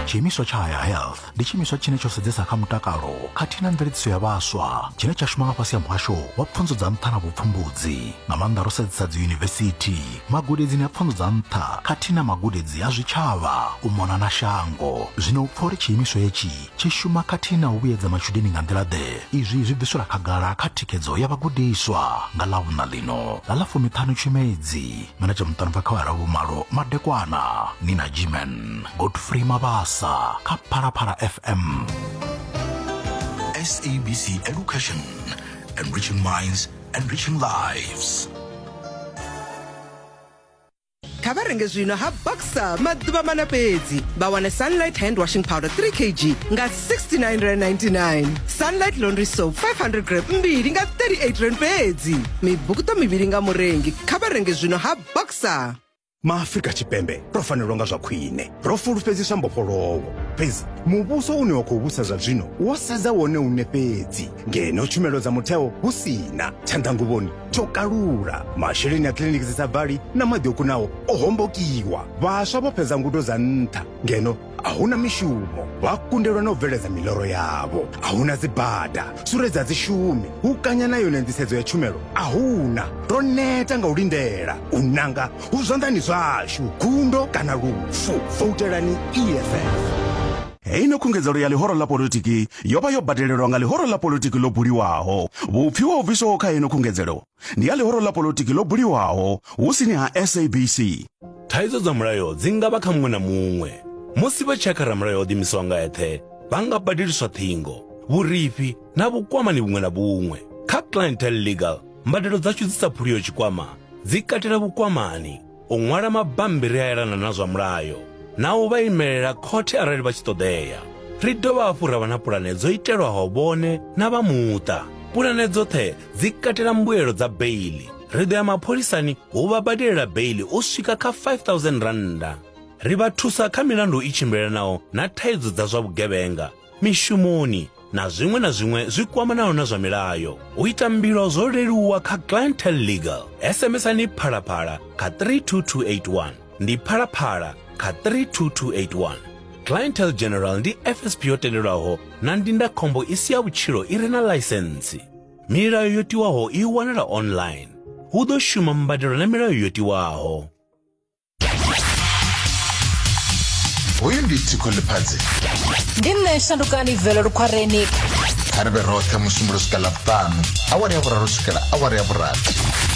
Chiimiswa cha Higher Health ndi chiimiswa chine chosedzesa kha mutakalo khathina mveledziso ya vhaswa chine chashuma nga fhasi ya muhasho wa pfunzo dza nṱha na vhupfumbudzi nga maanḓa ro sedzesa dziyunivesithi, magudedzini a pfunzo dza nṱha khathina magudedzi a zwitshavha u mona na shango. Zwino upfa uri chiimiswa hetshi tshi shuma khathina u vhuyedza matshudeni nga nḓila ḓe. Izwi zwi bvisela khagala kha thikhedzo ya vhagudiswa nga ḽavhuṋa ḽino ḽa 15 Tshimedzi. Manager muṱani kha wara vhumalo madekwana Nina Jimen Godfrey Mabasa kha Phalaphala FM. SABC Education, enriching minds, enriching lives. Khabarenge zwino ha Boxer maḓuvha mana fhedzi vha wana Sunlight hand washing powder 3 kg nga 69.99, Sunlight laundry soap 500 gram mbili nga 38 rand fhedzi, mibukuto mivhili nga murengi. Khabarenge zwino ha Boxer. Maafrika Tshipembe ro fanelwa nga zwa khwine, ro fulufhedziswa mbofholowo fhedzi muvhuso une wa khou vhusa zwa zwino wo sedza wone une fhedzi ngeno tshumelo dza mutheo hu sina tshanḓanguvhoni tsho kalula, masheleni a kiliniki dzi sa bvali na maḓi o kunaho o hombokiwa, vhaswa vho fhedza ngudo dza nṱha ngeno ahuna mishumo, vha kundelwa na u bveledza miloro yavho, ahuna dzibada, suredza dzishumi, hu kanya na yone nḓisedzo ya tshumelo ahuna. Ro neta nga u lindela u nanga hu zwanḓani zwashu, gundo kana lufu. Votelani EFF. Heino khungedzelo ya lihoro la politiki yoba yo badelelwa nga lihoro la politiki lo buliwaho. Vupfiwa ubviso kha heino khungedzelo ndi ya lihoro la politiki lo buliwaho husini ha SABC. Thaidzo dza mulayo dzi nga vha kha muṅwe na muṅwe. Musi vha tshekha ra mulayo ḓimiswa nga eṱhe vha nga badeliswa thingo, vhurifi na vhukwamani vhuṅwe na vhuṅwe. Kha Clientele Legal mbadelo dzashu dzi sa phuliyo tshikwama dzi katela vhukwamani, u ṅwala mabambiri a elana na zwa mulayo na u vha imelela khothe arali vha tshi ṱoḓea. Ri dovha hafhu ra vha na pulane dzo itelwaho vhone na vha muṱa. Pulane dzoṱhe dzi katela mbuelo dza beili. Ri ḓo ya mapholisani u vha badelela beili u swika kha 5,000 randa. Ri vha thusa kha milandu i tshimbilelanaho na thaidzo dza zwa vhugevhenga, mishumoni na zwiṅwe zwi kwamanaho na zwa milayo. U ita mbilo zwo leluwa kha Clientele Legal. SMS-ani Phalaphala kha 32281 ndi Phalaphala kha 32281. Clientele General ndi FSP yo tendelwaho na ndindakhombo i si ya vhutshilo i re na ḽaisentsi. Milayo yo tiwaho i wanala online. Hu ḓo shuma mbadelo na milayo yo tiwaho. Uyu ndi Tiko Lephatsi. Ndi nṋe Shandukani Velo Lukhwareni. Kha ri vhe roṱhe musumbulo swika ḽavhuṱanu awara ya vhuraru swikela awara ya vhurathi.